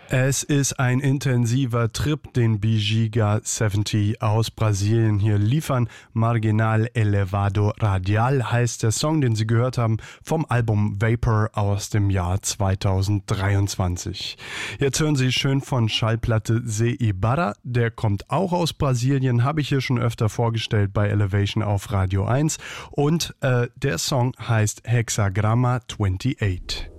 Es ist ein intensiver Trip, den Bijiga 70 aus Brasilien hier liefern. Marginal Elevado Radial heißt der Song, den Sie gehört haben, vom Album Vapor aus dem Jahr 2023. Jetzt hören Sie schön von Schallplatte Se Ibarra, der kommt auch aus Brasilien, habe ich hier schon öfter vorgestellt bei Elevation auf Radio 1 und der Song heißt Hexagramma 28.